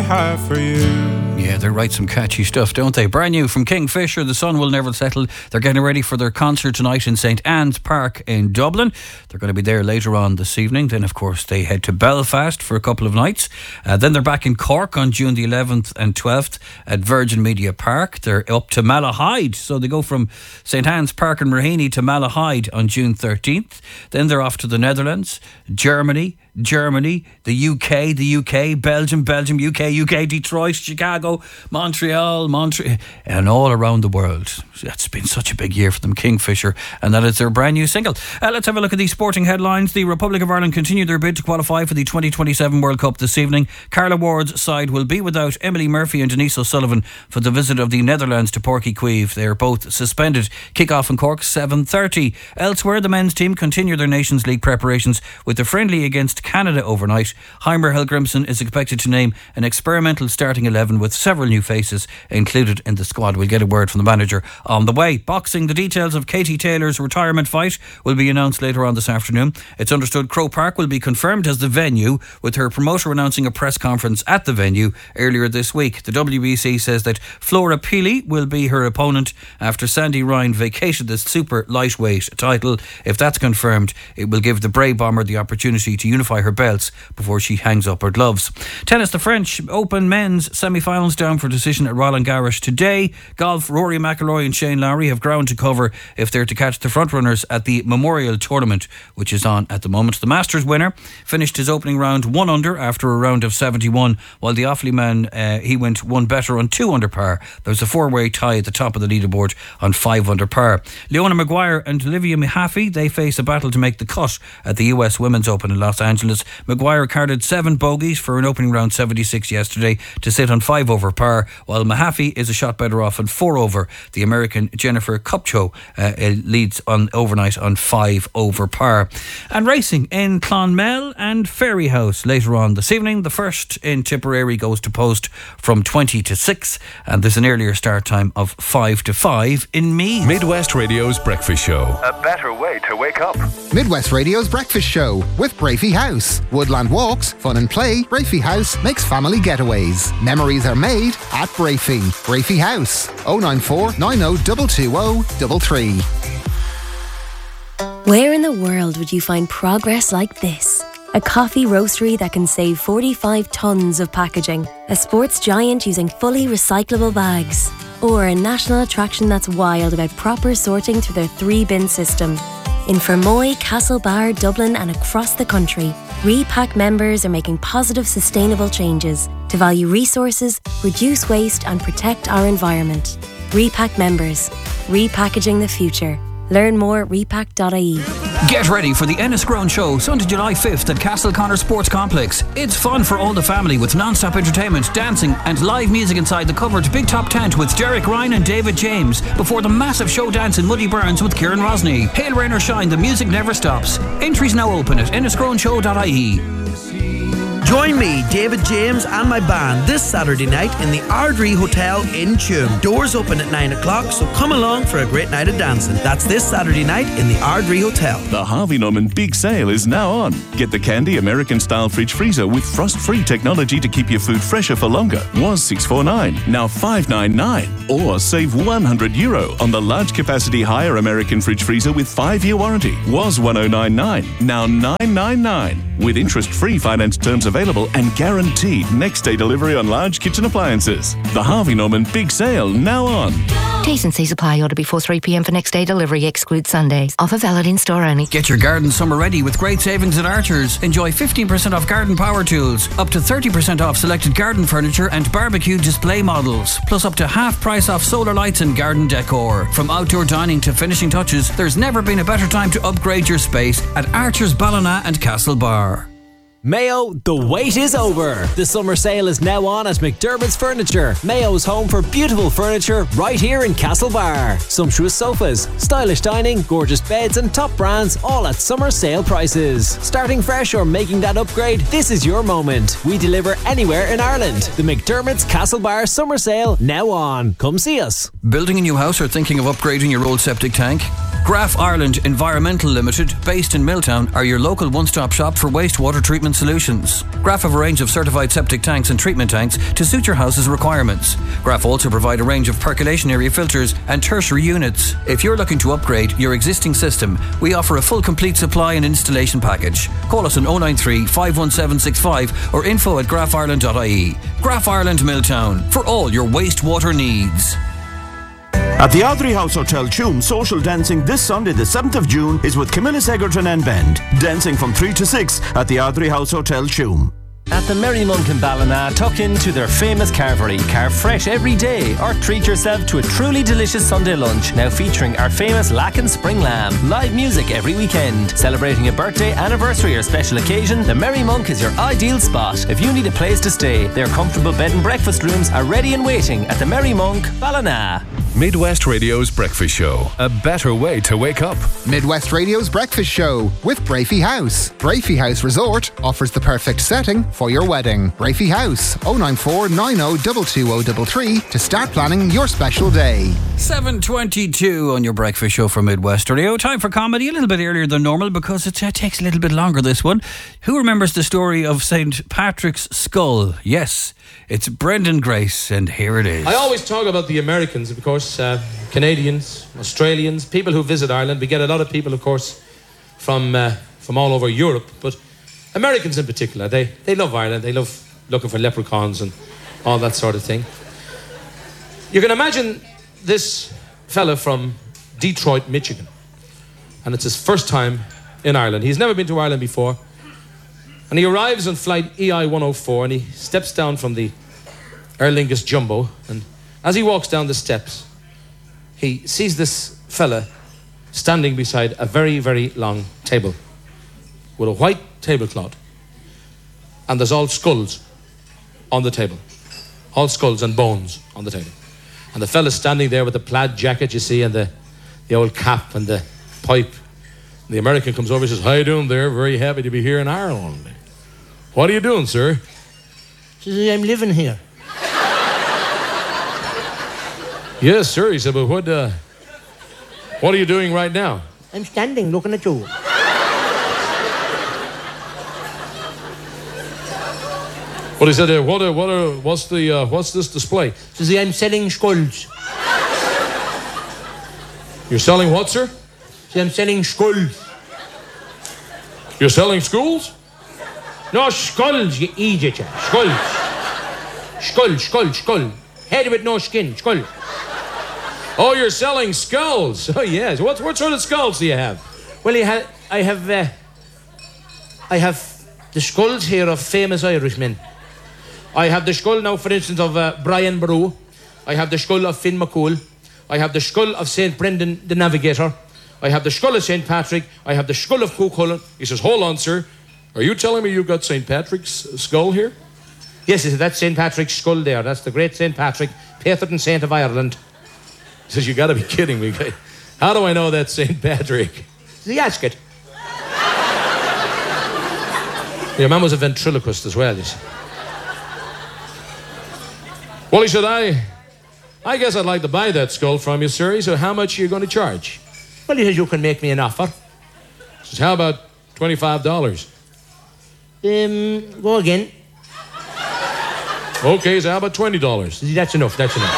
have for you. Yeah, they write some catchy stuff, don't they? Brand new from Kingfisher, The Sun Will Never Settle. They're getting ready for their concert tonight in St Anne's Park in Dublin. They're going to be there later on this evening. Then, of course, they head to Belfast for a couple of nights. Then they're back in Cork on June the 11th and 12th at Virgin Media Park. They're up to Malahide. So they go from St Anne's Park in Raheny to Malahide on June 13th. Then they're off to the Netherlands, Germany, the UK, Belgium, UK, Detroit, Chicago, Montreal, and all around the world. That's been such a big year for them, Kingfisher, and that is their brand new single. Let's have a look at these sporting headlines. The Republic of Ireland continue their bid to qualify for the 2027 World Cup this evening. Carla Ward's side will be without Emily Murphy and Denise O'Sullivan for the visit of the Netherlands to Páirc Uí Chaoimh. They are both suspended. Kick-off in Cork, 7:30. Elsewhere, the men's team continue their Nations League preparations with the friendly against Canada overnight. Heimer Helgrimsson is expected to name an experimental starting 11 with several new faces included in the squad. We'll get a word from the manager on the way. Boxing, the details of Katie Taylor's retirement fight will be announced later on this afternoon. It's understood Croke Park will be confirmed as the venue, with her promoter announcing a press conference at the venue earlier this week. The WBC says that Flora Peely will be her opponent after Sandy Ryan vacated the super lightweight title. If that's confirmed, it will give the Bray Bomber the opportunity to unify her belts before she hangs up her gloves. Tennis, the French Open men's semi-finals down for decision at Roland Garros today. Golf, Rory McIlroy and Shane Lowry have ground to cover if they're to catch the frontrunners at the Memorial Tournament, which is on at the moment. The Masters winner finished his opening round 1 under after a round of 71, while the Offaly man, he went one better on 2 under par. There was a 4-way tie at the top of the leaderboard on 5 under par. Leona Maguire and Olivia Mahaffey, they face a battle to make the cut at the US Women's Open in Los Angeles. Maguire carded 7 bogeys for an opening round 76 yesterday to sit on 5 over par, while Mahaffey is a shot better off on 4 over. The American Jennifer Kupcho leads on overnight on 5 over par. And racing in Clonmel and Fairyhouse later on this evening. The first in Tipperary goes to post from 20 to 6, and there's an earlier start time of 5 to 5 in Meath. Midwest Radio's Breakfast Show. A better way to wake up. Midwest Radio's Breakfast Show with Brafey House. Woodland walks, fun and play. Brafey House makes family getaways. Memories are made at Brafey. Brafey House. 094 90 220 33. Where in the world would you find progress like this? A coffee roastery that can save 45 tonnes of packaging. A sports giant using fully recyclable bags. Or a national attraction that's wild about proper sorting through their 3-bin system. In Fermoy, Castlebar, Dublin and across the country, Repack members are making positive, sustainable changes to value resources, reduce waste and protect our environment. Repack members. Repackaging the future. Learn more at repack.ie. Get ready for the Enniscrone Show, Sunday, July 5th at Castle Connor Sports Complex. It's fun for all the family with non-stop entertainment, dancing and live music inside the covered Big Top tent with Derek Ryan and David James before the massive show dance in Muddy Burns with Kieran Rosny. Hail, rain or shine, the music never stops. Entries now open at enniscroneshow.ie. Join me, David James and my band this Saturday night in the Ardrey Hotel in Tuam. Doors open at 9 o'clock, so come along for a great night of dancing. That's this Saturday night in the Ardrey Hotel. The Harvey Norman Big Sale is now on. Get the Candy American Style Fridge Freezer with frost-free technology to keep your food fresher for longer. Was $649, now $599. Or save €100 on the large capacity higher American Fridge Freezer with 5-year warranty. Was $1099, now $999. With interest-free finance terms available and guaranteed next-day delivery on large kitchen appliances. The Harvey Norman Big Sale now on. T's and C's apply. Order before 3 p.m. for next day delivery. Excludes Sundays. Offer valid in store only. Get your garden summer ready with great savings at Archer's. Enjoy 15% off garden power tools, up to 30% off selected garden furniture and barbecue display models, plus up to half price off solar lights and garden decor. From outdoor dining to finishing touches, there's never been a better time to upgrade your space at Archer's Ballina and Castlebar. Mayo, the wait is over. The summer sale is now on at McDermott's Furniture. Mayo's home for beautiful furniture right here in Castlebar. Sumptuous sofas, stylish dining, gorgeous beds and top brands all at summer sale prices. Starting fresh or making that upgrade, this is your moment. We deliver anywhere in Ireland. The McDermott's Castlebar summer sale now on. Come see us. Building a new house or thinking of upgrading your old septic tank? Graf Ireland Environmental Limited, based in Milltown, are your local one-stop shop for wastewater treatment solutions. Graf have a range of certified septic tanks and treatment tanks to suit your house's requirements. Graf also provide a range of percolation area filters and tertiary units. If you're looking to upgrade your existing system, we offer a full complete supply and installation package. Call us on 093 51765 or info@grafireland.ie. Graf Ireland Milltown, for all your wastewater needs. At the Audrey House Hotel Tuam, social dancing this Sunday the 7th of June is with Camillus Egerton and Band. Dancing from 3 to 6 at the Audrey House Hotel Tuam. At the Merry Monk in Ballina, tuck into their famous carvery. Carve fresh every day or treat yourself to a truly delicious Sunday lunch, now featuring our famous Lacken Spring Lamb. Live music every weekend. Celebrating a birthday, anniversary or special occasion, the Merry Monk is your ideal spot. If you need a place to stay, their comfortable bed and breakfast rooms are ready and waiting at the Merry Monk, Ballina. Midwest Radio's Breakfast Show. A better way to wake up. Midwest Radio's Breakfast Show with Brafey House. Brafey House Resort offers the perfect setting for your wedding. Brafey House, 094 90 22033 to start planning your special day. 7:22 on your breakfast show for Midwest Radio. Time for comedy a little bit earlier than normal because it takes a little bit longer, this one. Who remembers the story of St. Patrick's skull? Yes, it's Brendan Grace, and here it is. I always talk about the Americans, of course, Canadians, Australians, people who visit Ireland. We get a lot of people, of course, from all over Europe, but Americans in particular, they love Ireland. They love looking for leprechauns and all that sort of thing. You can imagine this fella from Detroit, Michigan, and it's his first time in Ireland. He's never been to Ireland before, and he arrives on flight EI-104, and he steps down from the Aer Lingus Jumbo, and as he walks down the steps, he sees this fella standing beside a very, very long table with a white tablecloth, and there's all skulls on the table, all skulls and bones on the table. And the fella's standing there with the plaid jacket, you see, and the old cap and the pipe. And the American comes over and says, "How you doing there? Very happy to be here in Ireland." "What are you doing, sir?" He says, "I'm living here." "Yes, sir." He said, "But what are you doing right now?" "I'm standing looking at you." What he said, what's this display? He says, "I'm selling skulls." "You're selling what, sir?" He says, "I'm selling skulls." "You're selling schools?" "No, skulls, you idiot. Skulls. Skull. Head with no skin. Skull. "Oh, you're selling skulls." "Oh, yes. What sort of skulls do you have?" "Well, I have the skulls here of famous Irishmen. I have the skull now, for instance, of Brian Boru. I have the skull of Finn McCool. I have the skull of St. Brendan the Navigator. I have the skull of St. Patrick. I have the skull of Cuchulainn." He says, "Hold on, sir. Are you telling me you've got St. Patrick's skull here?" "Yes," he said, "that's St. Patrick's skull there. That's the great St. Patrick, patron saint of Ireland." He says, "You got to be kidding me. How do I know that's St. Patrick?" He says, "Ask it." Your man was a ventriloquist as well, you see. "Well," he said, I guess I'd like to buy that skull from you, sir." He said, "How much are you going to charge?" "Well," he says, "you can make me an offer." He says, "How about $25? Go again." "Okay, so how about $20? "That's enough.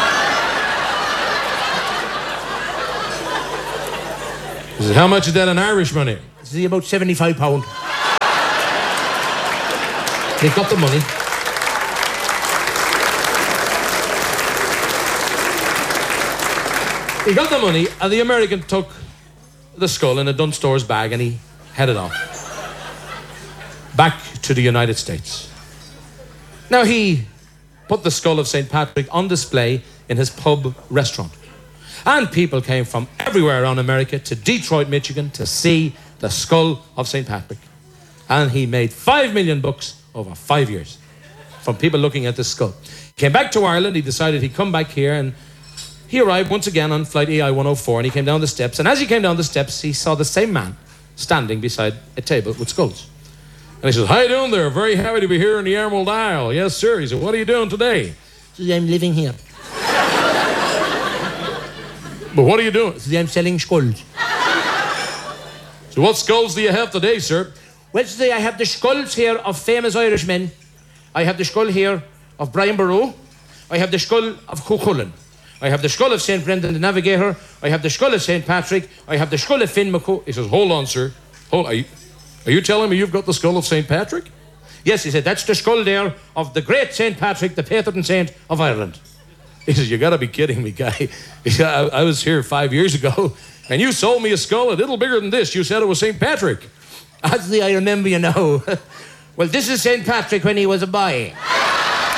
He says, "How much is that in Irish money?" He says, "About £75. They got the money. He got the money, and the American took the skull in a Dunstore's bag, and he headed off back to the United States. Now, he put the skull of St. Patrick on display in his pub restaurant, and people came from everywhere around America to Detroit, Michigan, to see the skull of St. Patrick. And he made $5 million over 5 years from people looking at this skull. He came back to Ireland. He decided he'd come back here, and he arrived once again on flight EI-104, and he came down the steps. And as he came down the steps, he saw the same man standing beside a table with skulls. And he says, "How you doing there? Very happy to be here in the Emerald Isle." "Yes, sir." He said, "What are you doing today?" He says, "I'm living here." "But what are you doing?" He says, "I'm selling skulls." So what skulls do you have today, sir? Well, today I have the skulls here of famous Irishmen. I have the skull here of Brian Boru. I have the skull of Cuchulainn. I have the skull of St. Brendan the Navigator. I have the skull of St. Patrick. I have the skull of Finn McCool. He says, hold on, sir. Are you telling me you've got the skull of St. Patrick? Yes, he said, that's the skull there of the great St. Patrick, the patron saint of Ireland. He says, you got to be kidding me, guy. He said, I was here 5 years ago, and you sold me a skull a little bigger than this. You said it was St. Patrick. Actually, I remember, you know. Well, this is St. Patrick when he was a boy.